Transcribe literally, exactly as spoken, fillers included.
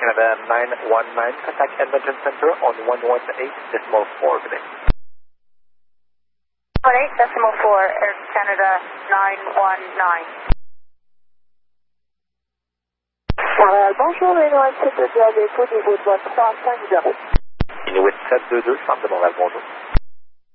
Canada nine one nine, contact Edmonton Center on one one eight decimal four. Good day. one eight decimal four, Air Canada nine one nine. Montréal, bonjour, Inuit sept deux deux à dépôt niveau de vol trois cinq zéro. Inuit sept deux deux, centre de Montréal, bonjour.